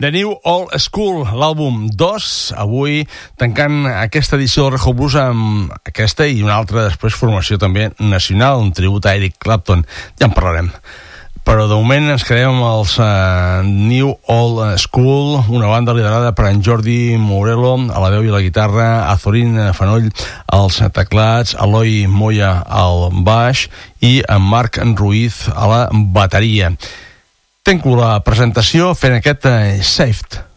The New Old School, l'àlbum 2, avui tancant aquesta edició del Rejo Blues amb aquesta i una altra després formació també nacional, un tribut a Eric Clapton, ja en parlarem. Però de moment ens quedem amb els New Old School, una banda liderada per en Jordi Morello a la veu i la guitarra, Azorín Fanoll als teclats, Eloi Moya al baix i en Marc Ruiz a la bateria. Tanco la presentació fent aquest Saved.